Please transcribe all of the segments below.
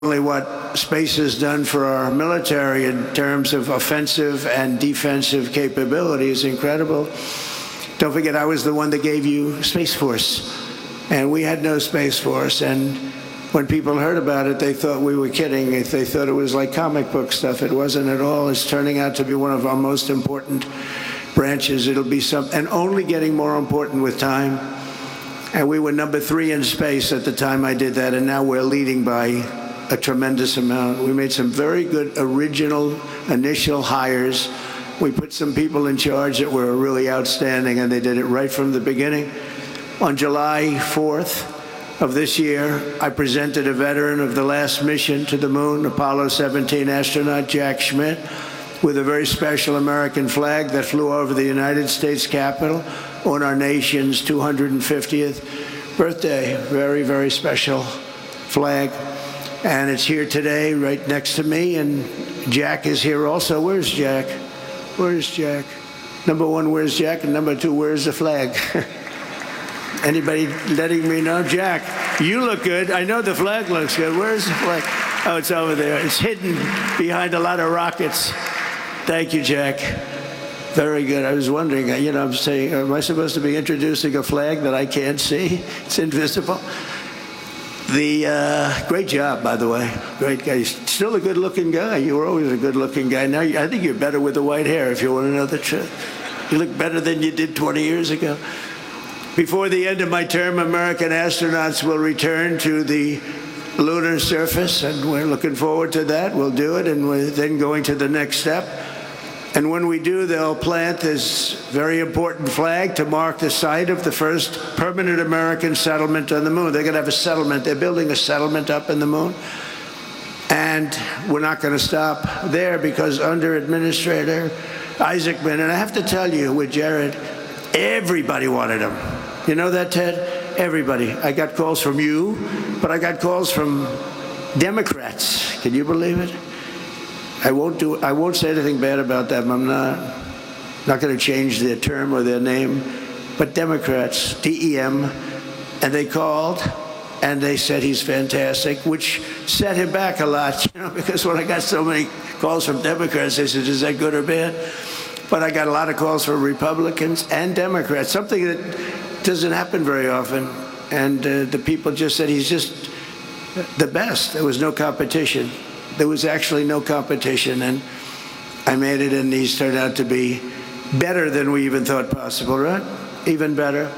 what space has done for our military in terms of offensive and defensive capability is incredible. Don't forget, I was the one that gave you Space Force, and we had no Space Force. And when people heard about it, they thought we were kidding. They thought it was like comic book stuff. It wasn't at all. It's turning out to be one of our most important branches. It'll be and only getting more important with time. And we were number 3 in space at the time I did that, and now we're leading by a tremendous amount. We made some very good original initial hires. We put some people in charge that were really outstanding, and they did it right from the beginning. On July 4th of this year, I presented a veteran of the last mission to the moon, Apollo 17 astronaut Jack Schmitt, with a very special American flag that flew over the United States Capitol on our nation's 250th birthday. Very, very special flag. And it's here today, right next to me, and Jack is here also. Where's Jack? Where's Jack? Number 1, where's Jack? And number 2, where's the flag? Anybody letting me know? Jack, you look good. I know the flag looks good. Where's the flag? Oh, it's over there. It's hidden behind a lot of rockets. Thank you, Jack. Very good. I was wondering, I'm saying, am I supposed to be introducing a flag that I can't see? It's invisible. Great job, by the way. Great guy. You're still a good-looking guy. You were always a good-looking guy. Now, I think you're better with the white hair, if you want to know the truth. You look better than you did 20 years ago. Before the end of my term, American astronauts will return to the lunar surface, and we're looking forward to that. We'll do it, and we're then going to the next step. And when we do, they'll plant this very important flag to mark the site of the first permanent American settlement on the moon. They're going to have a settlement. They're building a settlement up in the moon. And we're not going to stop there, because under Administrator Isaacman, and I have to tell you, with Jared, everybody wanted him. You know that, Ted? Everybody. I got calls from you, but I got calls from Democrats. Can you believe it? I won't say anything bad about them. I'm not going to change their term or their name, but Democrats, DEM, and they called and they said he's fantastic, which set him back a lot, because when I got so many calls from Democrats, they said, is that good or bad? But I got a lot of calls from Republicans and Democrats, something that doesn't happen very often. And the people just said he's just the best. There was no competition. There was actually no competition, and I made it, and he's turned out to be better than we even thought possible, right? Even better.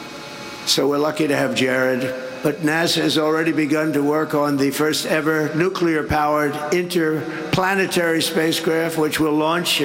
So we're lucky to have Jared. But NASA has already begun to work on the first ever nuclear-powered interplanetary spacecraft, which will launch in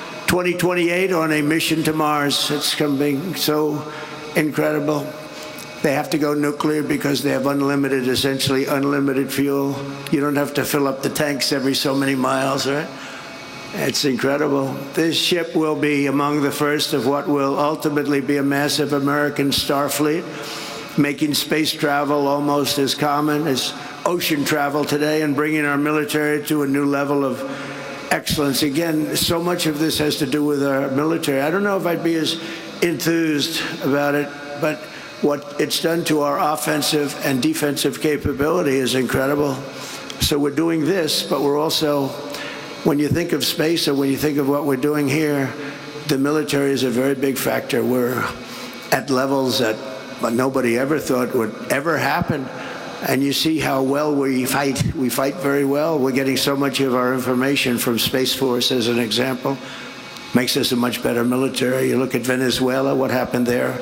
2028 on a mission to Mars. It's coming so incredible. They have to go nuclear because they have essentially unlimited fuel. You don't have to fill up the tanks every so many miles, right? It's incredible. This ship will be among the first of what will ultimately be a massive American Starfleet, making space travel almost as common as ocean travel today and bringing our military to a new level of excellence. Again, so much of this has to do with our military. I don't know if I'd be as enthused about it, but what it's done to our offensive and defensive capability is incredible. So we're doing this, but we're also, when you think of space or when you think of what we're doing here, the military is a very big factor. We're at levels that nobody ever thought would ever happen. And you see how well we fight. We fight very well. We're getting so much of our information from Space Force, as an example. Makes us a much better military. You look at Venezuela, what happened there.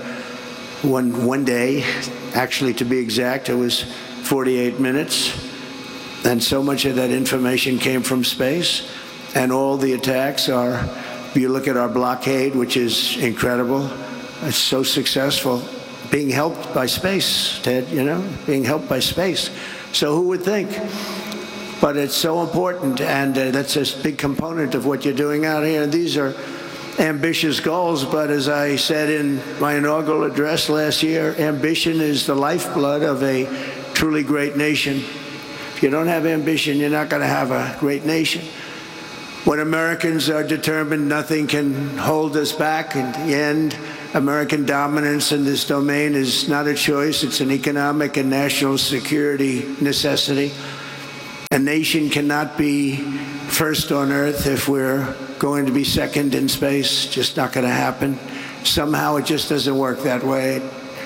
One day, actually to be exact, it was 48 minutes, and so much of that information came from space, and all the attacks are, you look at our blockade, which is incredible, it's so successful, being helped by space, Ted, being helped by space. So who would think? But it's so important, and that's a big component of what you're doing out here. These are ambitious goals, but as I said in my inaugural address last year, ambition is the lifeblood of a truly great nation. If you don't have ambition, you're not going to have a great nation. When Americans are determined, nothing can hold us back. In the end, American dominance in this domain is not a choice. It's an economic and national security necessity. A nation cannot be first on Earth if we're going to be second in space. Just not going to happen. Somehow it just doesn't work that way.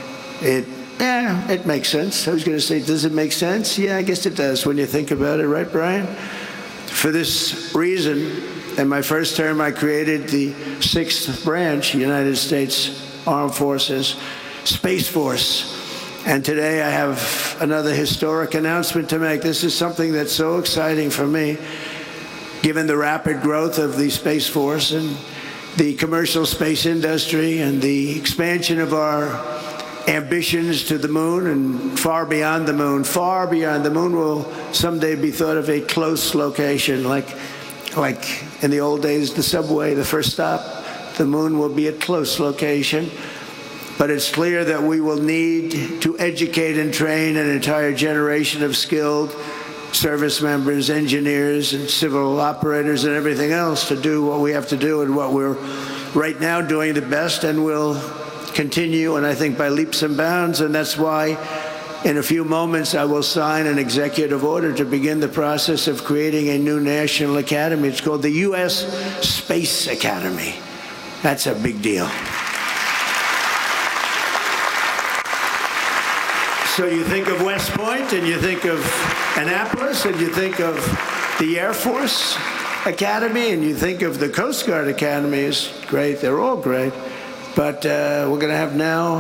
It makes sense. I was going to say, does it make sense? Yeah, I guess it does when you think about it, right, Brian? For this reason, in my first term, I created the 6th branch, United States Armed Forces, Space Force. And today I have another historic announcement to make. This is something that's so exciting for me, given the rapid growth of the Space Force and the commercial space industry and the expansion of our ambitions to the moon and far beyond the moon. Far beyond the moon will someday be thought of a close location, like in the old days, the subway, the first stop. The moon will be a close location. But it's clear that we will need to educate and train an entire generation of skilled service members, engineers, and civil operators and everything else to do what we have to do and what we're right now doing the best and will continue, and I think by leaps and bounds. And that's why in a few moments I will sign an executive order to begin the process of creating a new national academy. It's called the U.S. Space Academy. That's a big deal. So you think of West Point, and you think of Annapolis, and you think of the Air Force Academy, and you think of the Coast Guard Academy is great. They're all great. But we're going to have now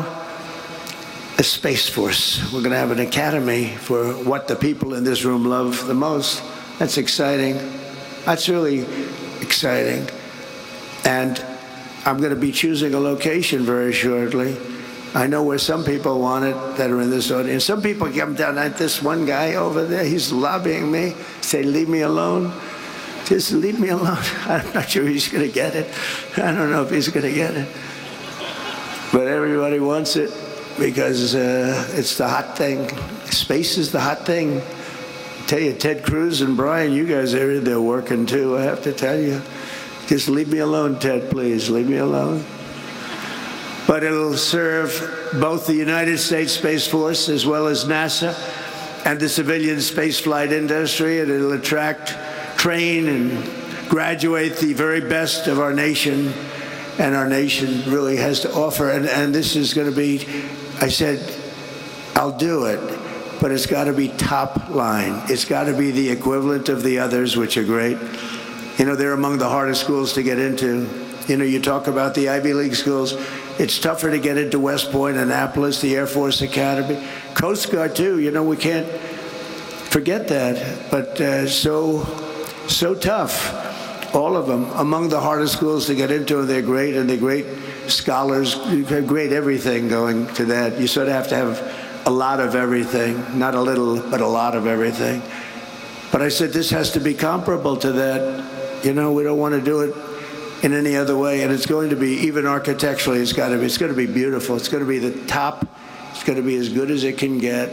a Space Force. We're going to have an academy for what the people in this room love the most. That's exciting. That's really exciting. And I'm going to be choosing a location very shortly. I know where some people want it that are in this audience. Some people come down, like this one guy over there, he's lobbying me, say, leave me alone. Just leave me alone. I'm not sure he's going to get it. I don't know if he's going to get it. But everybody wants it because it's the hot thing. Space is the hot thing. I tell you, Ted Cruz and Brian, you guys are in there working too, I have to tell you. Just leave me alone, Ted, please. Leave me alone. But it'll serve both the United States Space Force as well as NASA and the civilian spaceflight industry, and it'll attract, train, and graduate the very best of our nation, and our nation really has to offer. And this is going to be, I said, I'll do it, but it's got to be top line. It's got to be the equivalent of the others, which are great. You know, they're among the hardest schools to get into. You know, you talk about the Ivy League schools. It's tougher to get into West Point, Annapolis, the Air Force Academy. Coast Guard, too. You know, we can't forget that. But so tough, all of them. Among the hardest schools to get into, and they're great, and they're great scholars, great everything going to that. You sort of have to have a lot of everything, not a little, but a lot of everything. But I said, this has to be comparable to that. You know, we don't want to do it in any other way, and it's going to be, even architecturally, it's going to be beautiful. It's going to be the top. It's going to be as good as it can get.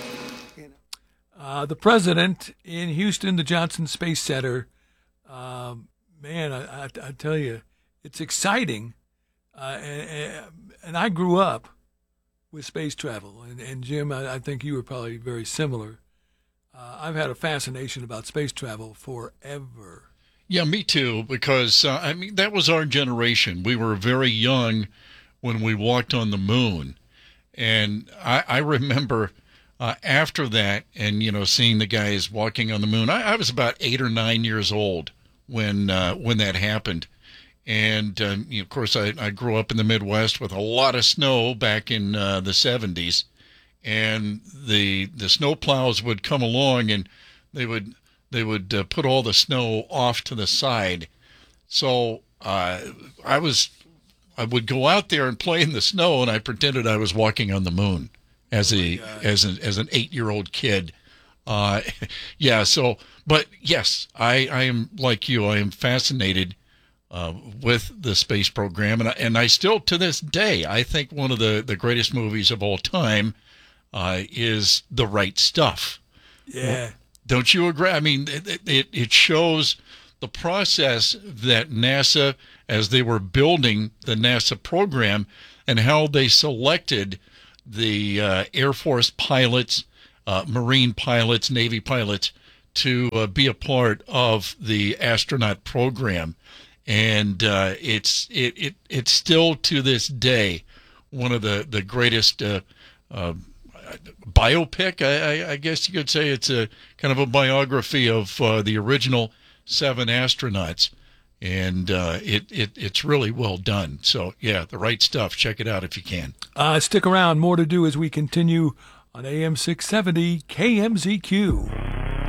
The president in Houston, the Johnson Space Center, man, I tell you, it's exciting. And I grew up with space travel, and Jim, I think you were probably very similar. I've had a fascination about space travel forever. Yeah, me too, because, I mean, that was our generation. We were very young when we walked on the moon. And I remember after that and, you know, seeing the guys walking on the moon. I was about 8 or 9 years old when that happened. And, you know, of course, I grew up in the Midwest with a lot of snow back in the 70s. And the snow plows would come along and they would put all the snow off to the side. So I would go out there and play in the snow, and I pretended I was walking on the moon as an 8-year-old kid. Yeah. So, but yes, I am like you. I am fascinated with the space program, and I still, to this day, I think one of the greatest movies of all time is The Right Stuff. Yeah. Don't you agree? I mean, it shows the process that NASA, as they were building the NASA program, and how they selected the Air Force pilots, Marine pilots, Navy pilots to be a part of the astronaut program. And it's still to this day one of the greatest biopic, I guess you could say. It's a kind of a biography of the original 7 astronauts, and it's really well done. So, yeah, The Right Stuff. Check it out if you can. Stick around. More to do as we continue on AM 670 KMZQ.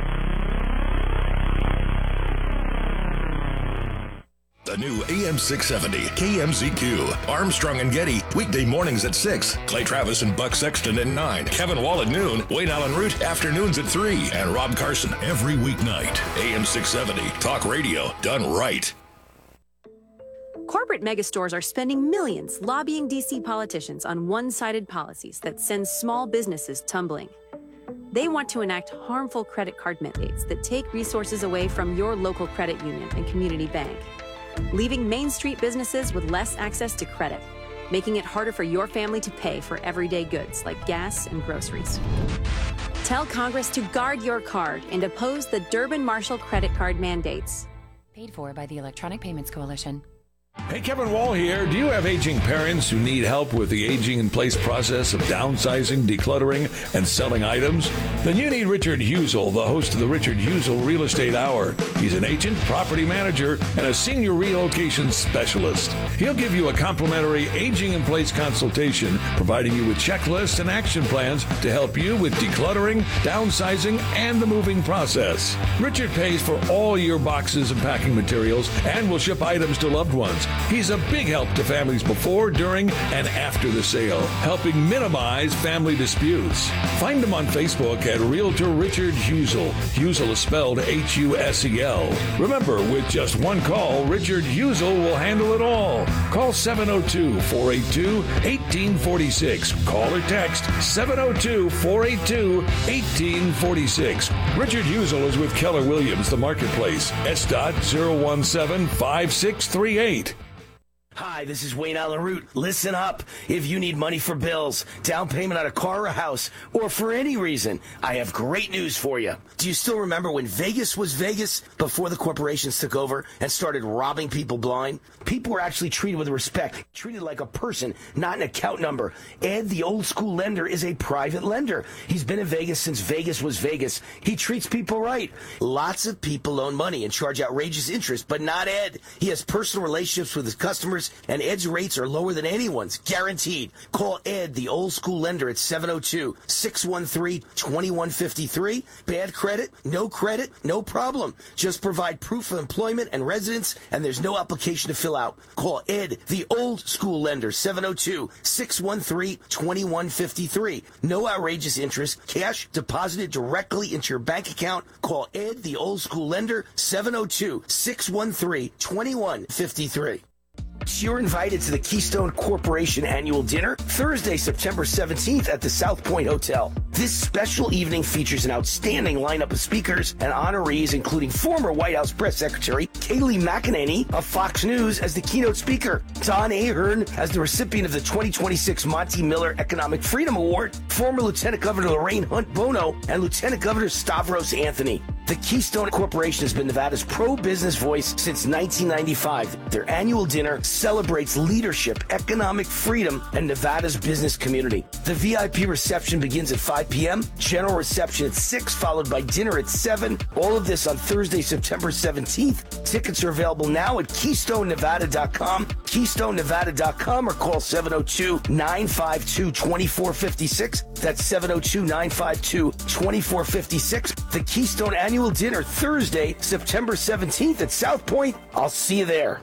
The new AM 670 KMZQ. Armstrong and Getty, weekday mornings at 6. Clay Travis and Buck Sexton at 9. Kevin Wall at noon. Wayne Allen Root, afternoons at 3. And Rob Carson every weeknight. AM 670, talk radio done right. Corporate megastores are spending millions lobbying D.C. politicians on one-sided policies that send small businesses tumbling. They want to enact harmful credit card mandates that take resources away from your local credit union and community bank, leaving Main Street businesses with less access to credit, making it harder for your family to pay for everyday goods like gas and groceries. Tell Congress to guard your card and oppose the Durbin-Marshall credit card mandates. Paid for by the Electronic Payments Coalition. Hey, Kevin Wall here. Do you have aging parents who need help with the aging-in-place process of downsizing, decluttering, and selling items? Then you need Richard Husel, the host of the Richard Husel Real Estate Hour. He's an agent, property manager, and a senior relocation specialist. He'll give you a complimentary aging-in-place consultation, providing you with checklists and action plans to help you with decluttering, downsizing, and the moving process. Richard pays for all your boxes and packing materials and will ship items to loved ones. He's a big help to families before, during, and after the sale, helping minimize family disputes. Find him on Facebook at Realtor Richard Husel. Husel is spelled Husel. Remember, with just one call, Richard Husel will handle it all. Call 702-482-1846. Call or text 702-482-1846. Richard Husel is with Keller Williams, the Marketplace. S.017-5638. Hi, this is Wayne Allen Root. Listen up. If you need money for bills, down payment on a car or a house, or for any reason, I have great news for you. Do you still remember when Vegas was Vegas before the corporations took over and started robbing people blind? People were actually treated with respect, treated like a person, not an account number. Ed, the old school lender, is a private lender. He's been in Vegas since Vegas was Vegas. He treats people right. Lots of people loan money and charge outrageous interest, but not Ed. He has personal relationships with his customers, and Ed's rates are lower than anyone's, guaranteed. Call Ed, the old school lender, at 702-613-2153. Bad credit, no problem. Just provide proof of employment and residence, and there's no application to fill out. Call Ed, the old school lender, 702-613-2153. No outrageous interest, cash deposited directly into your bank account. Call Ed, the old school lender, 702-613-2153. You're invited to the Keystone Corporation Annual Dinner Thursday, September 17th at the South Point Hotel. This special evening features an outstanding lineup of speakers and honorees, including former White House Press Secretary Kayleigh McEnany of Fox News as the keynote speaker, Don Ahern as the recipient of the 2026 Monty Miller Economic Freedom Award, former Lieutenant Governor Lorraine Hunt Bono, and Lieutenant Governor Stavros Anthony. The Keystone Corporation has been Nevada's pro-business voice since 1995. Their annual dinner celebrates leadership, economic freedom, and Nevada's business community. The VIP reception begins at 5 p.m., general reception at 6, followed by dinner at 7. All of this on Thursday, September 17th. Tickets are available now at KeystoneNevada.com, KeystoneNevada.com, or call 702-952-2456. That's 702-952-2456. The Keystone Annual Dinner, Thursday, September 17th at South Point. I'll see you there.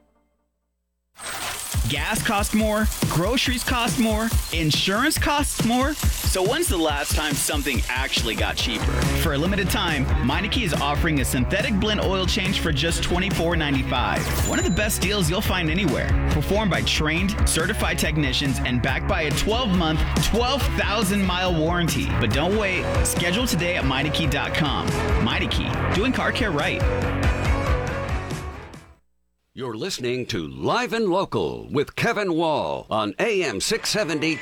Gas costs more, groceries cost more, insurance costs more. So when's the last time something actually got cheaper? For a limited time, Meineke is offering a synthetic blend oil change for just $24.95. One of the best deals you'll find anywhere. Performed by trained, certified technicians and backed by a 12-month, 12,000-mile warranty. But don't wait. Schedule today at Meineke.com. Meineke, doing car care right. You're listening to Live and Local with Kevin Wall on AM 670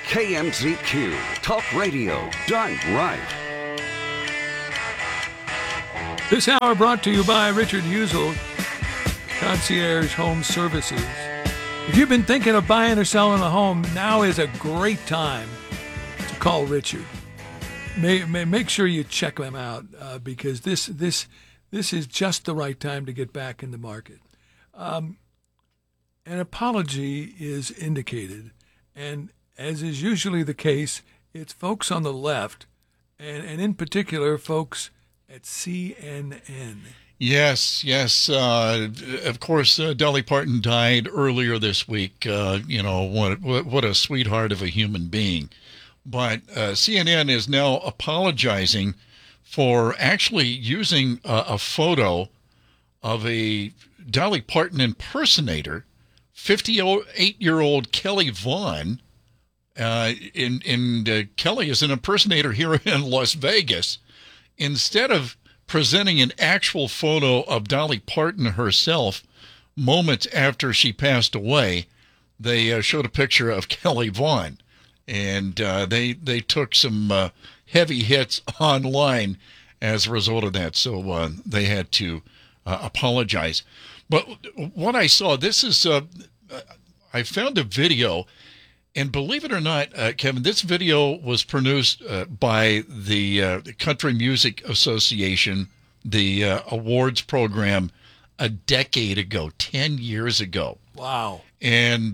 KMZQ. Talk radio done right. This hour brought to you by Richard Husel, Concierge Home Services. If you've been thinking of buying or selling a home, now is a great time to call Richard. Make sure you check them out because this is just the right time to get back in the market. An apology is indicated, and as is usually the case, it's folks on the left, and in particular, folks at CNN. Yes. Of course, Dolly Parton died earlier this week. What a sweetheart of a human being. But CNN is now apologizing for actually using a photo of a Dolly Parton impersonator, 58-year-old Kelly Vaughn. Kelly is an impersonator here in Las Vegas. Instead of presenting an actual photo of Dolly Parton herself moments after she passed away, they showed a picture of Kelly Vaughn. And they took some heavy hits online as a result of that. So they had to apologize. But what I saw, I found a video. And believe it or not, Kevin, this video was produced by the Country Music Association, the awards program, a decade ago, 10 years ago. Wow. And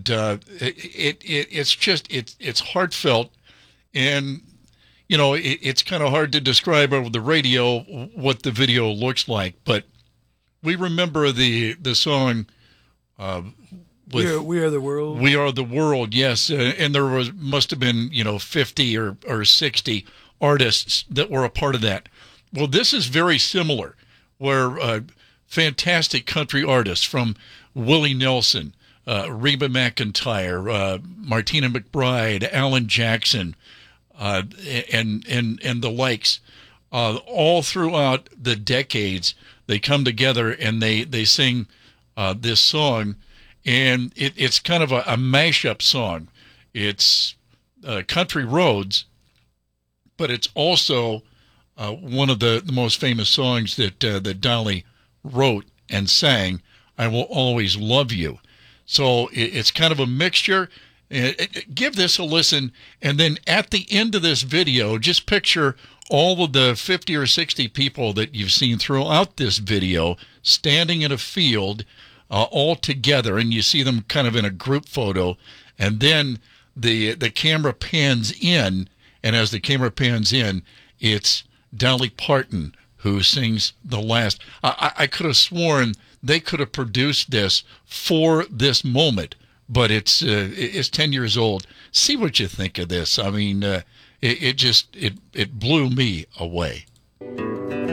it's heartfelt. And, it's kind of hard to describe over the radio what the video looks like. But we remember the song... We are the world. We are the world, yes. And there must have been, 50 or 60 artists that were a part of that. Well, this is very similar, where fantastic country artists from Willie Nelson, Reba McEntire, Martina McBride, Alan Jackson, and the likes, all throughout the decades, they come together and they sing this song. And it's kind of a mashup song. It's Country Roads, but it's also one of the most famous songs that Dolly wrote and sang, I Will Always Love You. So it's kind of a mixture. Give this a listen, and then at the end of this video, just picture all of the 50 or 60 people that you've seen throughout this video standing in a field all together, and you see them kind of in a group photo, and then the camera pans in, and as the camera pans in, it's Dolly Parton who sings the last. I could have sworn they could have produced this for this moment, but it's 10 years old. See what you think of this. I mean, it blew me away.